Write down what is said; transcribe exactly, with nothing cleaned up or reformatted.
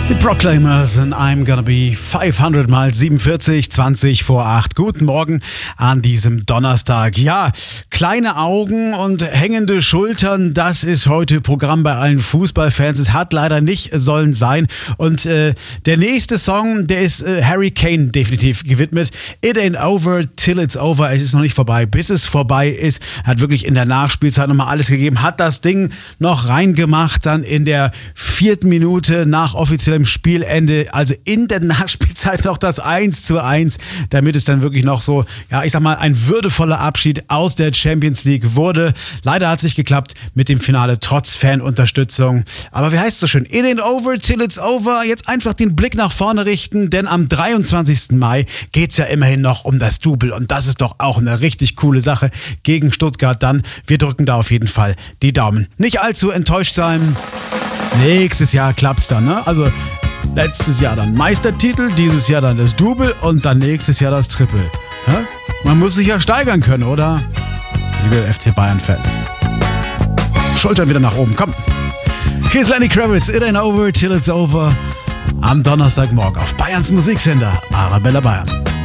Die Proclaimers and I'm gonna be fünfhundert mal siebenundvierzig, zwanzig vor acht. Guten Morgen an diesem Donnerstag. Ja, kleine Augen und hängende Schultern, das ist heute Programm bei allen Fußballfans. Es hat leider nicht sollen sein. Und äh, der nächste Song, der ist äh, Harry Kane definitiv gewidmet. It ain't over till it's over. Es ist noch nicht vorbei, bis es vorbei ist. Hat wirklich in der Nachspielzeit nochmal alles gegeben. Hat das Ding noch reingemacht, dann in der vierten Minute nach offiziellem Spielende, also in der Nachspielzeit noch das eins zu eins, damit es dann wirklich noch so, ja, ich sag mal, ein würdevoller Abschied aus der Champions League wurde. Leider hat es nicht geklappt mit dem Finale, trotz Fanunterstützung. Aber wie heißt es so schön? It ain't over till it's over. Jetzt einfach den Blick nach vorne richten, denn am dreiundzwanzigsten Mai geht es ja immerhin noch um das Double und das ist doch auch eine richtig coole Sache gegen Stuttgart dann. Wir drücken da auf jeden Fall die Daumen. Nicht allzu enttäuscht sein. Nächstes Jahr klappt's dann, ne? Also letztes Jahr dann Meistertitel, dieses Jahr dann das Double und dann nächstes Jahr das Triple. Hä? Man muss sich ja steigern können, oder? Liebe F C Bayern-Fans. Schultern wieder nach oben, komm. Hier ist Lenny Kravitz, It ain't over till it's over. Am Donnerstagmorgen auf Bayerns Musiksender Arabella Bayern.